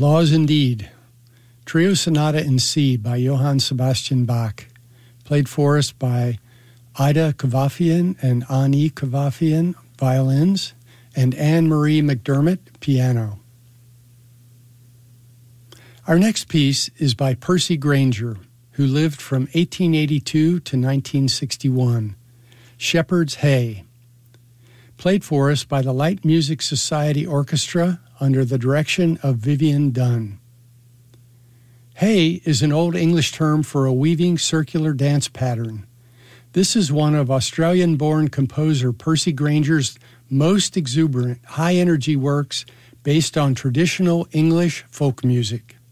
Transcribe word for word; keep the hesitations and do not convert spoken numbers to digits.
Applause indeed. Trio Sonata in C by Johann Sebastian Bach, played for us by Ida Kavafian and Ani Kavafian, violins, and Anne-Marie McDermott, piano. Our next piece is by Percy Grainger, who lived from eighteen eighty-two to nineteen sixty-one, Shepherd's Hay, played for us by the Light Music Society Orchestra under the direction of Vivian Dunn. Hay is an Old English term for a weaving circular dance pattern. This is one of Australian-born composer Percy Grainger's most exuberant, high-energy works based on traditional English folk music.